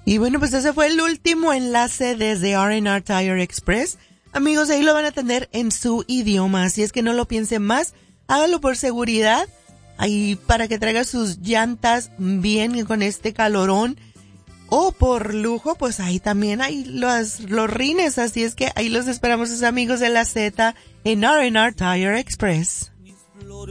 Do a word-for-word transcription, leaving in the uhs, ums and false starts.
Y bueno, pues ese fue el último enlace desde R and R Tire Express. Amigos, ahí lo van a tener en su idioma, así es que no lo piensen más, hágalo por seguridad, ahí para que traiga sus llantas bien con este calorón, o por lujo, pues ahí también hay los, los rines, así es que ahí los esperamos sus amigos de la Z en R and R Tire Express.